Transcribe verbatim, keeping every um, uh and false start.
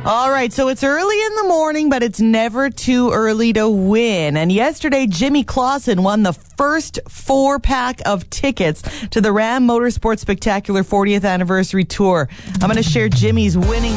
All right, so it's early in the morning, but it's never too early to win. And yesterday, Jimmy Clausen won the first four-pack of tickets to the Ram Motorsports Spectacular fortieth Anniversary Tour. I'm going to share Jimmy's winning